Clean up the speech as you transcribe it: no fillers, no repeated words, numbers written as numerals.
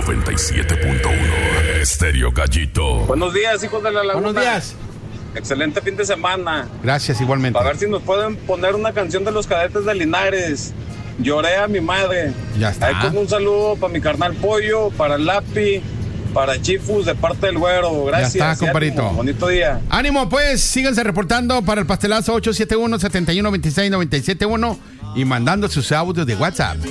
97.1 Estéreo Gallito. Buenos días, hijos de la laguna. Buenos días. Excelente fin de semana. Gracias, igualmente. A ver si nos pueden poner una canción de los Cadetes de Linares. Lloré a mi madre. Ya está. Ahí como un saludo para mi carnal Pollo, para el Lapi, para Chifus de parte del Güero. Gracias. Ya está, compadrito. Ánimo, bonito día. Ánimo, pues, síganse reportando para el pastelazo 871-7126-971 y mandando sus audios de WhatsApp.